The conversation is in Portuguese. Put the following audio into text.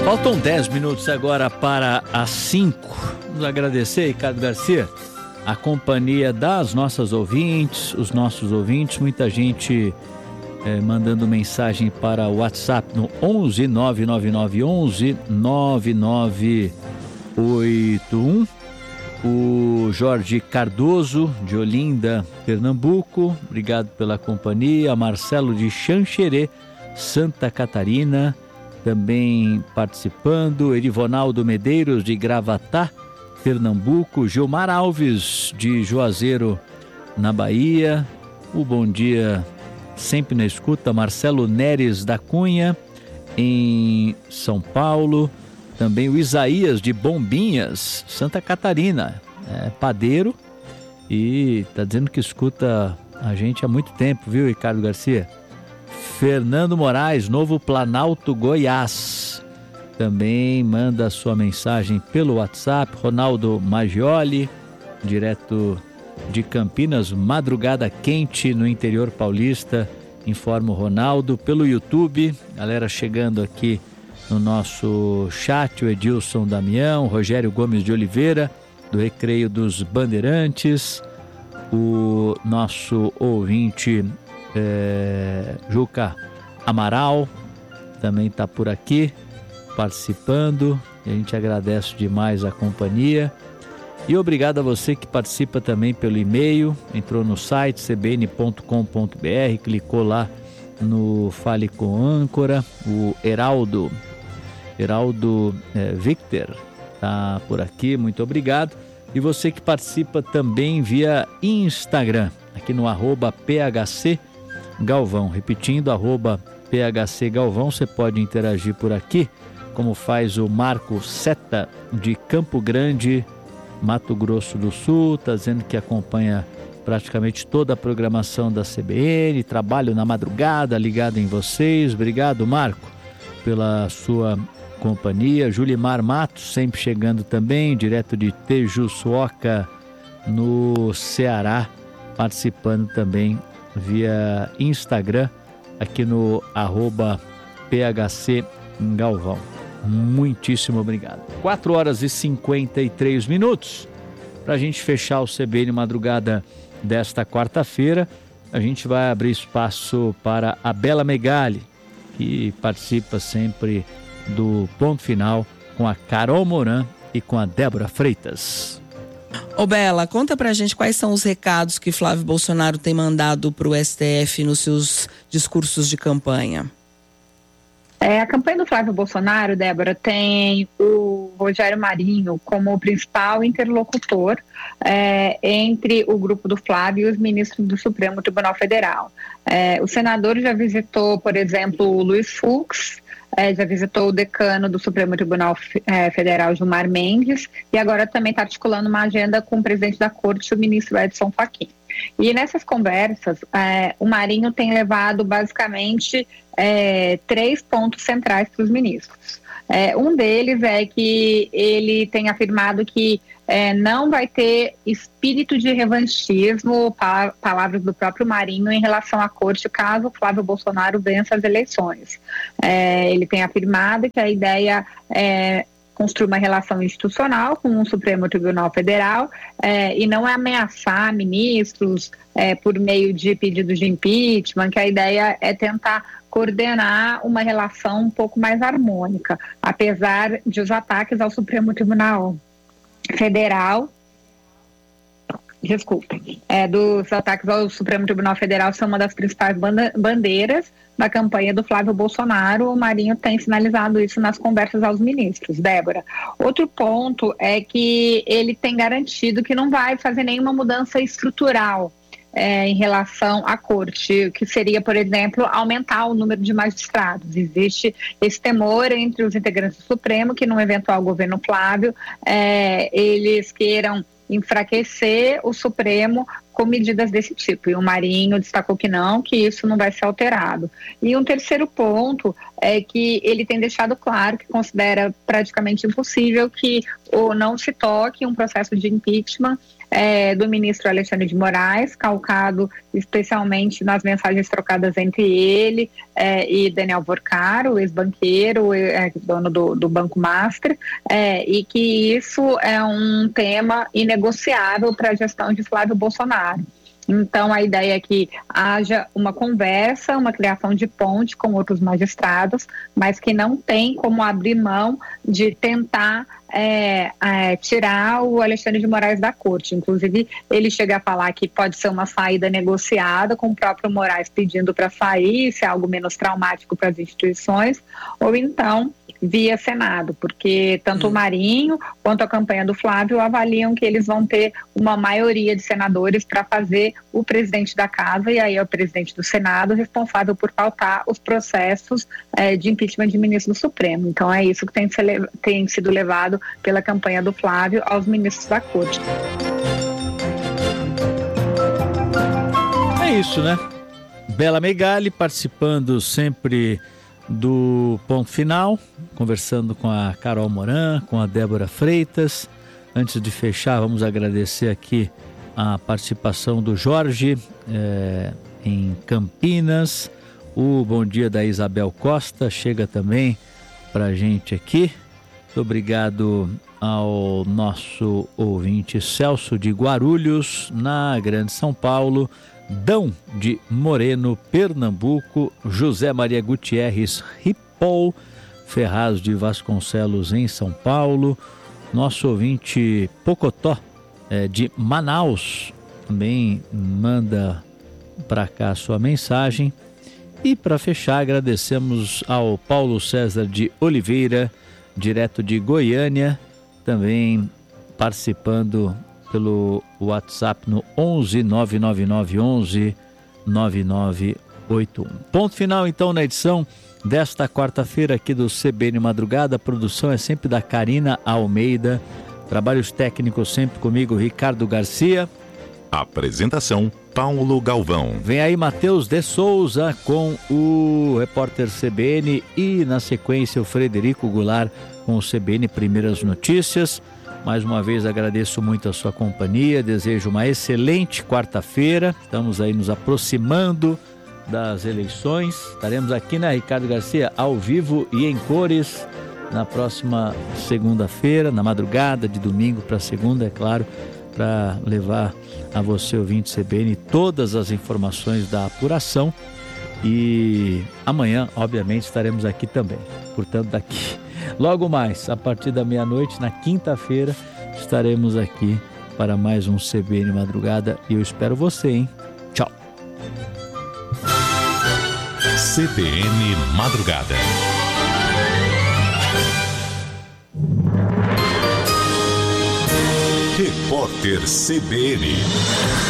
Faltam 10 minutos agora para as 5. Vamos agradecer, Ricardo Garcia, a companhia das nossas ouvintes, os nossos ouvintes, muita gente mandando mensagem para o WhatsApp no 11 999 11 9981. O Jorge Cardoso, de Olinda, Pernambuco, obrigado pela companhia. Marcelo de Xanxerê, Santa Catarina, também participando. Erivonaldo Medeiros, de Gravatá, Pernambuco. Gilmar Alves, de Juazeiro, na Bahia. O bom dia sempre na escuta. Marcelo Neres da Cunha, em São Paulo. Também o Isaías, de Bombinhas, Santa Catarina, padeiro, e está dizendo que escuta a gente há muito tempo, viu, Ricardo Garcia? Fernando Moraes, Novo Planalto, Goiás, também manda a sua mensagem pelo WhatsApp. Ronaldo Maggioli, direto de Campinas, madrugada quente no interior paulista, informa o Ronaldo. Pelo YouTube, galera chegando aqui no nosso chat, o Edilson Damião, Rogério Gomes de Oliveira, do Recreio dos Bandeirantes, o nosso ouvinte Juca Amaral também está por aqui participando. A gente agradece demais a companhia e obrigado a você que participa também pelo e-mail, entrou no site cbn.com.br, clicou lá no Fale com Âncora. O Heraldo Victor está por aqui, muito obrigado. E você que participa também via Instagram, aqui no @PHC Galvão, repetindo, @PHC Galvão, você pode interagir por aqui, como faz o Marco Seta, de Campo Grande, Mato Grosso do Sul, está dizendo que acompanha praticamente toda a programação da CBN, trabalho na madrugada, ligado em vocês. Obrigado, Marco, pela sua companhia. Julimar Matos, sempre chegando também, direto de Tejuçuoca, no Ceará, participando também via Instagram, aqui no @PHC Galvão. Muitíssimo obrigado. 4h53. Para a gente fechar o CBN Madrugada desta quarta-feira, a gente vai abrir espaço para a Bela Megali, que participa sempre do Ponto Final com a Carol Moran e com a Débora Freitas. Ô Bela, conta pra gente quais são os recados que Flávio Bolsonaro tem mandado pro STF nos seus discursos de campanha. A campanha do Flávio Bolsonaro, Débora, tem o Rogério Marinho como o principal interlocutor entre o grupo do Flávio e os ministros do Supremo Tribunal Federal. O senador já visitou, por exemplo, o Luiz Fux, já visitou o decano do Supremo Tribunal Federal, Gilmar Mendes, e agora também está articulando uma agenda com o presidente da Corte, o ministro Edson Fachin. E nessas conversas, o Marinho tem levado basicamente 3 pontos centrais para os ministros. Um deles é que ele tem afirmado que não vai ter espírito de revanchismo, palavras do próprio Marinho, em relação à corte, caso Flávio Bolsonaro vença as eleições. Ele tem afirmado que a ideia é construir uma relação institucional com o Supremo Tribunal Federal e não ameaçar ministros por meio de pedidos de impeachment, que a ideia é tentar coordenar uma relação um pouco mais harmônica, apesar de os ataques ao Supremo Tribunal Federal, dos ataques ao Supremo Tribunal Federal são uma das principais bandeiras da campanha do Flávio Bolsonaro. O Marinho tem sinalizado isso nas conversas aos ministros, Débora. Outro ponto é que ele tem garantido que não vai fazer nenhuma mudança estrutural em relação à corte, que seria, por exemplo, aumentar o número de magistrados. Existe esse temor entre os integrantes do Supremo que, num eventual governo Flávio, eles queiram enfraquecer o Supremo com medidas desse tipo. E o Marinho destacou que isso não vai ser alterado. E um terceiro ponto é que ele tem deixado claro que considera praticamente impossível que não se toque um processo de impeachment do ministro Alexandre de Moraes, calcado especialmente nas mensagens trocadas entre ele e Daniel Vorcar, o ex-banqueiro, dono do Banco Master, e que isso é um tema inegociável para a gestão de Flávio Bolsonaro. Então, a ideia é que haja uma conversa, uma criação de ponte com outros magistrados, mas que não tem como abrir mão de tentar tirar o Alexandre de Moraes da corte. Inclusive, ele chega a falar que pode ser uma saída negociada, com o próprio Moraes pedindo para sair, se é algo menos traumático para as instituições, ou então via Senado, porque tanto o Marinho quanto a campanha do Flávio avaliam que eles vão ter uma maioria de senadores para fazer o presidente da casa, e aí é o presidente do Senado responsável por pautar os processos de impeachment de ministro do Supremo. Então é isso que tem sido levado pela campanha do Flávio aos ministros da Corte. É isso, né? Bela Megali participando sempre do Ponto Final, conversando com a Carol Moran, com a Débora Freitas. Antes de fechar, vamos agradecer aqui a participação do Jorge em Campinas. O bom dia da Isabel Costa chega também para a gente aqui. Muito obrigado ao nosso ouvinte Celso de Guarulhos, na Grande São Paulo. Dão de Moreno, Pernambuco, José Maria Gutierrez Ripoll, Ferraz de Vasconcelos, em São Paulo, nosso ouvinte Pocotó, de Manaus, também manda para cá sua mensagem. E para fechar, agradecemos ao Paulo César de Oliveira, direto de Goiânia, também participando pelo WhatsApp no 11 999 11 9981. Ponto final então na edição desta quarta-feira aqui do CBN Madrugada. A produção é sempre da Karina Almeida, trabalhos técnicos sempre comigo, Ricardo Garcia. Apresentação Paulo Galvão. Vem aí Matheus de Souza com o repórter CBN e na sequência o Frederico Goulart com o CBN Primeiras Notícias. Mais uma vez agradeço muito a sua companhia, desejo uma excelente quarta-feira, estamos aí nos aproximando das eleições, estaremos aqui na Ricardo Garcia ao vivo e em cores na próxima segunda-feira, na madrugada de domingo para segunda, é claro, para levar a você, ouvinte CBN, todas as informações da apuração. E amanhã, obviamente, estaremos aqui também. Portanto, daqui logo mais, a partir da meia-noite, na quinta-feira, estaremos aqui para mais um CBN Madrugada e eu espero você, hein? Tchau. CBN Madrugada. Repórter CBN.